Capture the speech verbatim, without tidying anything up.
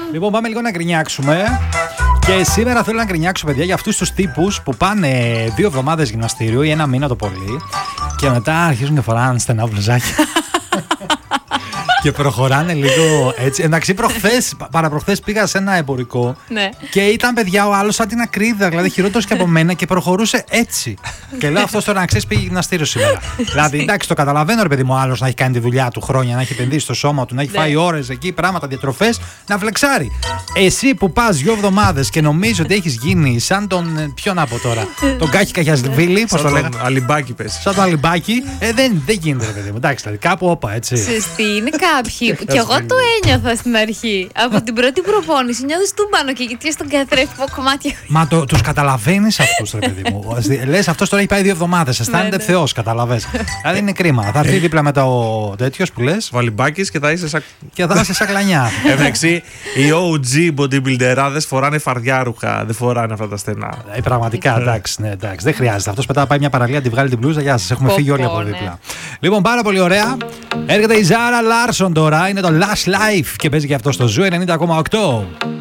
Λοιπόν, πάμε λίγο να γκρινιάξουμε. Και σήμερα θέλω να γκρινιάξω, παιδιά, για αυτούς τους τύπους που πάνε δύο εβδομάδες γυμναστήριο ή ένα μήνα το πολύ και μετά αρχίζουν και φοράνε στενά μπλουζάκια. Και προχωράνε λίγο έτσι. Εντάξει, προχθές, παραπροχθές πήγα σε ένα εμπορικό ναι. και ήταν, παιδιά, ο άλλος σαν την ακρίδα, δηλαδή χειρότερος και από μένα και προχωρούσε έτσι. Και λέω, αυτός τώρα να ξέρεις πήγε γυμναστήριο σήμερα. Δηλαδή, εντάξει, το καταλαβαίνω, ρε παιδί μου, ο άλλος να έχει κάνει τη δουλειά του χρόνια, να έχει επενδύσει στο σώμα του, να έχει ναι. φάει ώρες εκεί, πράγματα, διατροφές, να φλεξάρει. Εσύ που πας δύο εβδομάδες και νομίζεις ότι έχεις γίνει σαν τον. Ποιον να πω τώρα, τον Κάκη Καχιασβίλη, πώς το λέγανε. Αλιμπάκι πες. Σαν τον Αλιμπάκι. Ε, δεν, δεν γίνεται, ρε παιδί μου. Εντάξει, δηλαδή, κάπου όπα, έτσι. Σωστή, είναι κάποιοι. Και εγώ το ένιωθα στην αρχή. Από την πρώτη προπόνηση νιώθεις τούμπανο και γιατί στον καθρέφτη από κομμάτια. Μα το, τους καταλαβαίνεις αυτούς, ρε παιδί μου. Λες, αυτός τώρα έχει πάει δύο εβδομάδες. Αισθάνεται θεός, καταλαβες. Δηλαδή είναι κρίμα. Θα έρθει δίπλα μετά ο τέτοιος που λες. Ο Αλιμπάκης και θα είσαι σαν. Και θα είσαι σαν κλανιά. Εντάξει, οι ο τζι bodybuilderάδες φοράνε φαρδιάρουχα. Δεν φοράνε αυτά τα στενά. Ε, πραγματικά, εντάξει, ναι, εντάξει. Δεν χρειάζεται. Αυτός μετά πάει μια παραλία, τη βγάλει την μπλούζα. Γεια σας. Έχουμε φύγει όλοι από δίπλα. Λοιπόν, πάρα πολύ ωραία. Έρχεται η Ζάρα Λάρσον τώρα. Είναι το Last Life και παίζει και αυτό στο Ζου ενενήντα κόμμα οκτώ.